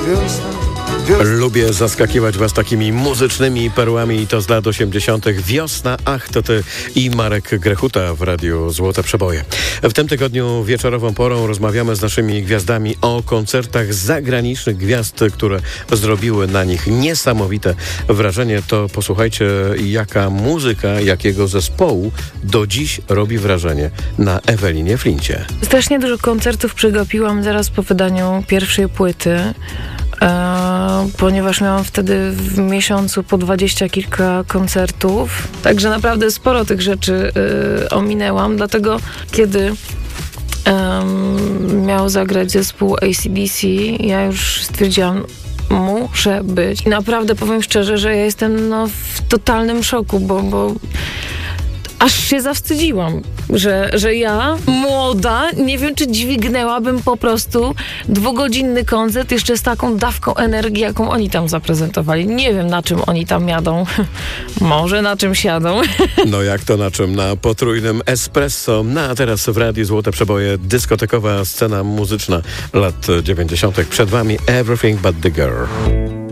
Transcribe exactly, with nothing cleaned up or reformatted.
Lubię zaskakiwać was takimi muzycznymi perłami i to z lat osiemdziesiątych. Wiosna, ach to ty i Marek Grechuta w Radiu Złote Przeboje. W tym tygodniu wieczorową porą rozmawiamy z naszymi gwiazdami o koncertach zagranicznych gwiazd, które zrobiły na nich niesamowite wrażenie. To posłuchajcie, jaka muzyka, jakiego zespołu do dziś robi wrażenie na Ewelinie Flincie. Strasznie dużo koncertów przegapiłam zaraz po wydaniu pierwszej płyty. E, ponieważ miałam wtedy w miesiącu po dwadzieścia kilka koncertów, także naprawdę sporo tych rzeczy e, ominęłam, dlatego kiedy e, miał zagrać zespół A C D C, ja już stwierdziłam, muszę być. I naprawdę powiem szczerze, że ja jestem no, w totalnym szoku, bo, bo aż się zawstydziłam, że, że ja, młoda, nie wiem, czy dźwignęłabym po prostu dwugodzinny koncert jeszcze z taką dawką energii, jaką oni tam zaprezentowali. Nie wiem, na czym oni tam jadą. Może na czym siadą. No jak to na czym? Na potrójnym espresso. No a teraz w Radiu Złote Przeboje dyskotekowa scena muzyczna lat dziewięćdziesiątych. Przed wami Everything But The Girl.